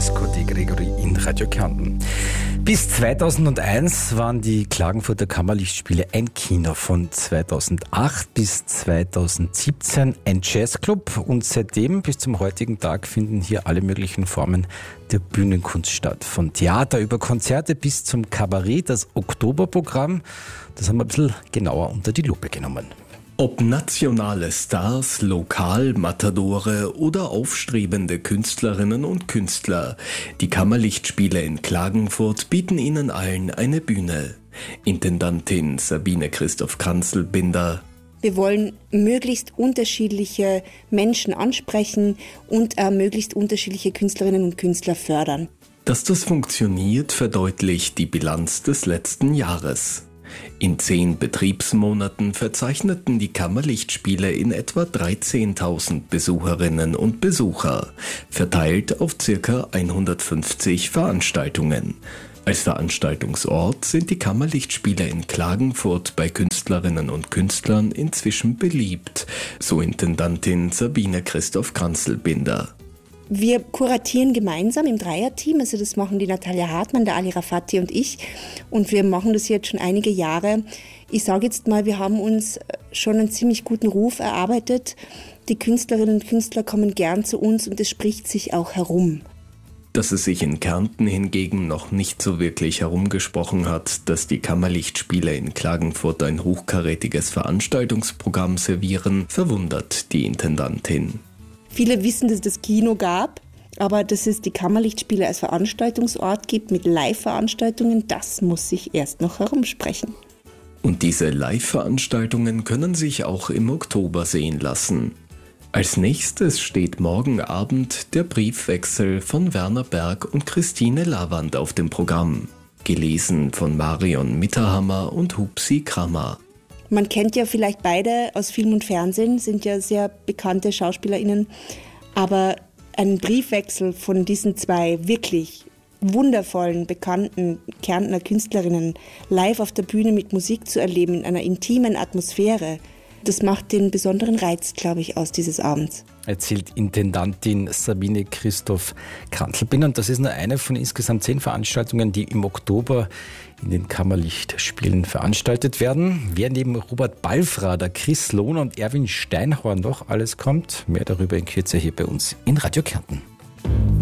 Diskotec Gregory in Radio Kärnten. Bis 2001 waren die Klagenfurter Kammerlichtspiele ein Kino, von 2008 bis 2017 ein Jazzclub und seitdem bis zum heutigen Tag finden hier alle möglichen Formen der Bühnenkunst statt. Von Theater über Konzerte bis zum Kabarett, das Oktoberprogramm, das haben wir ein bisschen genauer unter die Lupe genommen. Ob nationale Stars, Lokalmatadore oder aufstrebende Künstlerinnen und Künstler, die Kammerlichtspiele in Klagenfurt bieten ihnen allen eine Bühne. Intendantin Sabine Christoph Kranzelbinder: Wir wollen möglichst unterschiedliche Menschen ansprechen und möglichst unterschiedliche Künstlerinnen und Künstler fördern. Dass das funktioniert, verdeutlicht die Bilanz des letzten Jahres. In 10 Betriebsmonaten verzeichneten die Kammerlichtspiele in etwa 13.000 Besucherinnen und Besucher, verteilt auf ca. 150 Veranstaltungen. Als Veranstaltungsort sind die Kammerlichtspiele in Klagenfurt bei Künstlerinnen und Künstlern inzwischen beliebt, so Intendantin Sabine Christoph Kranzelbinder. Wir kuratieren gemeinsam im Dreierteam, also das machen die Natalia Hartmann, der Ali Rafati und ich, und wir machen das jetzt schon einige Jahre. Ich sage jetzt mal, wir haben uns schon einen ziemlich guten Ruf erarbeitet. Die Künstlerinnen und Künstler kommen gern zu uns und es spricht sich auch herum. Dass es sich in Kärnten hingegen noch nicht so wirklich herumgesprochen hat, dass die Kammerlichtspiele in Klagenfurt ein hochkarätiges Veranstaltungsprogramm servieren, verwundert die Intendantin. Viele wissen, dass es das Kino gab, aber dass es die Kammerlichtspiele als Veranstaltungsort gibt mit Live-Veranstaltungen, das muss sich erst noch herumsprechen. Und diese Live-Veranstaltungen können sich auch im Oktober sehen lassen. Als nächstes steht morgen Abend der Briefwechsel von Werner Berg und Christine Lavand auf dem Programm. Gelesen von Marion Mitterhammer und Hupsi Krammer. Man kennt ja vielleicht beide aus Film und Fernsehen, sind ja sehr bekannte SchauspielerInnen. Aber einen Briefwechsel von diesen zwei wirklich wundervollen, bekannten Kärntner Künstlerinnen live auf der Bühne mit Musik zu erleben, in einer intimen Atmosphäre, das macht den besonderen Reiz, glaube ich, aus dieses Abends. Erzählt Intendantin Sabine Christoph Kranzelbinder. Und das ist nur eine von insgesamt 10 Veranstaltungen, die im Oktober in den Kammerlichtspielen veranstaltet werden. Wer neben Robert Balfrader, Chris Lohner und Erwin Steinhorn noch alles kommt, mehr darüber in Kürze hier bei uns in Radio Kärnten.